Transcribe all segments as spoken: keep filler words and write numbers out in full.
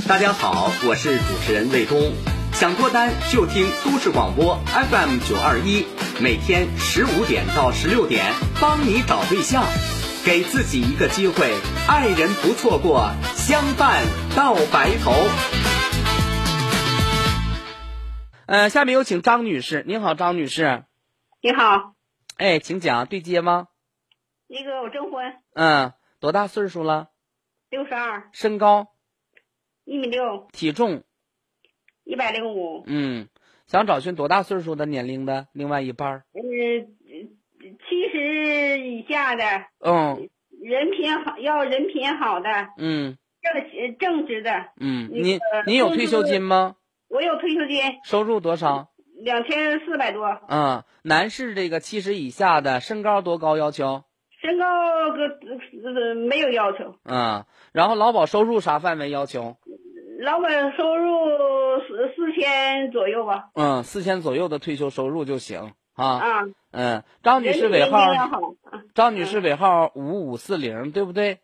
大家好，我是主持人卫东。想脱单就听都市广播 F M 九二一，每天十五点到十六点，帮你找对象，给自己一个机会，爱人不错过，相伴到白头。呃，下面有请张女士。您好，张女士。 你好。 哎，请讲，对接吗？ 那个我征婚。 嗯，多大岁数了？ 六十二。身高？ 一米六。 体重？ 一百零五。 嗯，想找寻多大岁数的年龄的另外一半？ 嗯，七十以下的。 嗯。 人品好，要人品好的。 嗯。 正正直的。 嗯，你你有退休金吗？ 我有退休金。 收入多少？ 两千四百多。 嗯，男士这个七十以下的，身高多高要求？ 身高个呃没有要求。 嗯，然后劳保收入啥范围要求？ 劳保收入四四千左右吧。 嗯，四千左右的退休收入就行啊。 啊。 嗯，张女士尾号，张女士尾号五五四零，对不对？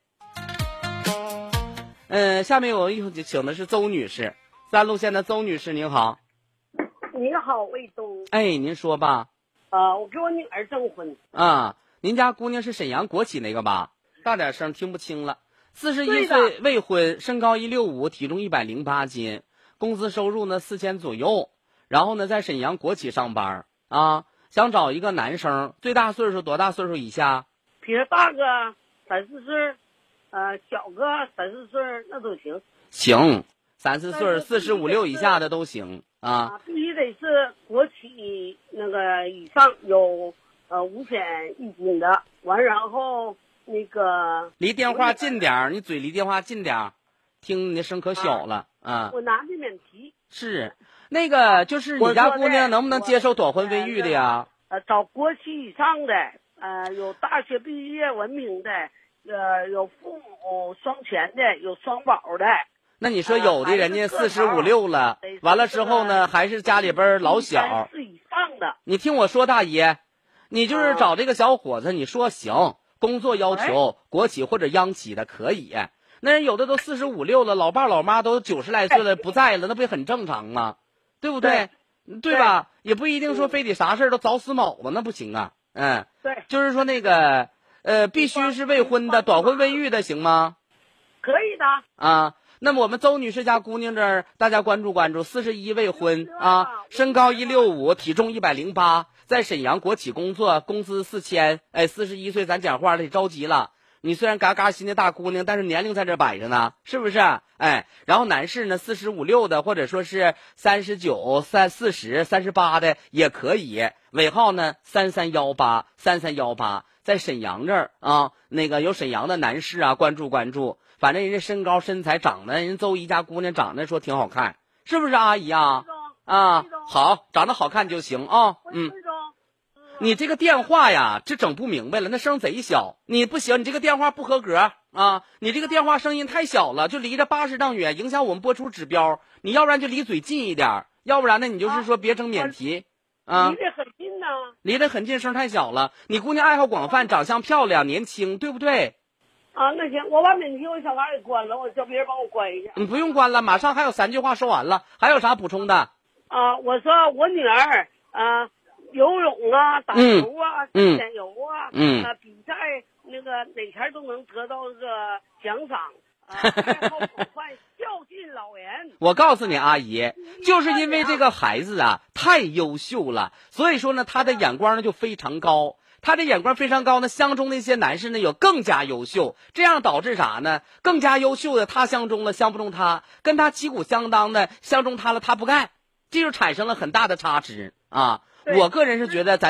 嗯，下面我请的是邹女士，三路线的邹女士，您好。 您好，卫东。 哎，您说吧。 呃，我给我女儿征婚。 啊，您家姑娘是沈阳国企那个吧？大点声，听不清了。四十一岁，未婚，身高一六五，体重一百零八斤，工资收入呢四千左右，然后呢在沈阳国企上班啊，想找一个男生，最大岁数多大岁数以下？ 比他大个三四岁，呃，小个三四岁那都行。 行，三四岁、四十五六以下的都行啊。 啊，必须得是国企那个以上有呃五险一金的，完然后。那个离电话近点，你嘴离电话近点，听你的声可小了啊。 我拿的免提。 是，那个就是你家姑娘能不能接受短婚未育的呀？ 呃，找国企以上的，呃，有大学毕业文凭的，呃，有父母双全的，有双保的。 那你说有的人家四十五六了，完了之后呢，还是家里边老小。 是以上的。 你听我说，大爷，你就是找这个小伙子，你说行。工作要求国企或者央企的可以，那人有的都四十五六了，老爸老妈都九十来岁了不在了，那不也很正常吗？对不对？对, 对吧？也不一定说非得啥事都早死卯子，那不行啊。嗯， 对， 就是说那个呃，必须是未婚的，短婚未育的行吗？ 可以的啊。那么我们邹女士家姑娘这儿，大家关注关注，四十一未婚啊，身高一六五，体重一百零八。在沈阳国企工作，工资四千，哎，四十一岁，咱讲话得着急了。你虽然嘎嘎新的大姑娘，但是年龄在这摆着呢，是不是？哎，然后男士呢，四十五六的，或者说是三十九、三四十、三十八的也可以。尾号呢，三三幺八，三三幺八，在沈阳这儿啊，那个有沈阳的男士啊，关注关注。反正人家身高身材长得，人邹姨家姑娘长得说挺好看，是不是阿姨啊？啊，好，长得好看就行啊。嗯。你这个电话呀，这整不明白了，那声贼小。你不行，你这个电话不合格啊！你这个电话声音太小了，就离着八十丈远，影响我们播出指标。你要不然就离嘴近一点，要不然呢，你就是说别整免提啊。 离得很近呢。 离得很近，声太小了。你姑娘爱好广泛，长相漂亮，年轻，对不对？ 啊，那行，我把免提我小孩给关了，我叫别人帮我关一下。 你不用关了，马上还有三句话说完了，还有啥补充的？ 啊，我说我女儿啊。游泳啊，打球啊， 嗯， 潜游啊， 嗯， 啊，比赛那个哪前都能得到这个奖赏，啊，爱好广泛，孝敬老人。 我告诉你，阿姨，就是因为这个孩子啊太优秀了，所以说呢，他的眼光呢就非常高。他的眼光非常高呢，相中那些男士呢有更加优秀，这样导致啥呢？更加优秀的他相中了，相不中他，跟他旗鼓相当的相中他了，他不干，这就产生了很大的差值啊。我个人是觉得咱